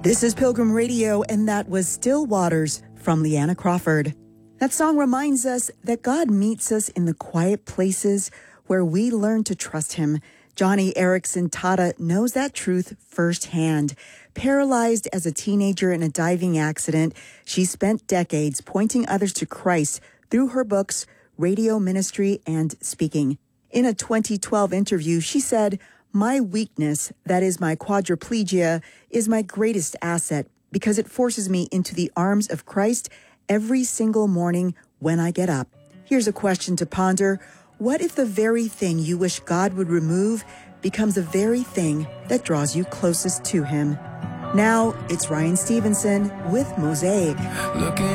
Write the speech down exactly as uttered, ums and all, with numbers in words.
This is Pilgrim Radio, and that was Still Waters from Leanna Crawford. That song reminds us that God meets us in the quiet places where we learn to trust him. Johnny Erickson Tata knows that truth firsthand. Paralyzed as a teenager in a diving accident, she spent decades pointing others to Christ through her books, radio ministry, and speaking. In a twenty twelve interview, she said, "My weakness, that is my quadriplegia, is my greatest asset because it forces me into the arms of Christ every single morning when I get up." Here's a question to ponder. What if the very thing you wish God would remove becomes the very thing that draws you closest to him? Now, it's Ryan Stevenson with Mosaic. Looking